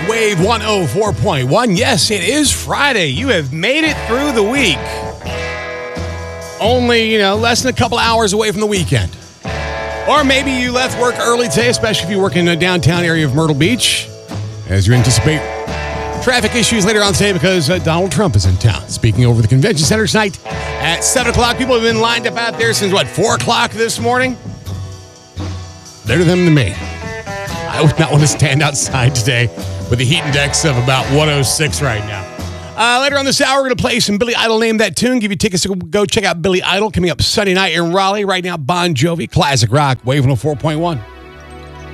Wave 104.1. Yes, it is Friday. You have made it through the week. Only, less than a couple hours away from the weekend. Or maybe you left work early today, especially if you work in the downtown area of Myrtle Beach, as you anticipate traffic issues later on today because Donald Trump is in town, speaking over the convention center tonight at 7 o'clock. People have been lined up out there since, 4 o'clock this morning? Better them than me. I would not want to stand outside today with a heat index of about 106 right now. Later on this hour, we're going to play some Billy Idol, Name That Tune, give you tickets to go check out Billy Idol coming up Sunday night in Raleigh. Right now, Bon Jovi, classic rock, Wave 104.1.